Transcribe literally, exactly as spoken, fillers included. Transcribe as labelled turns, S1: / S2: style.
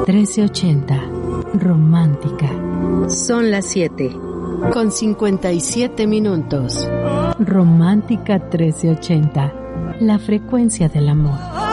S1: trece ochenta, romántica.
S2: Son las siete, con cincuenta y siete minutos.
S1: Romántica trece ochenta, la frecuencia del amor.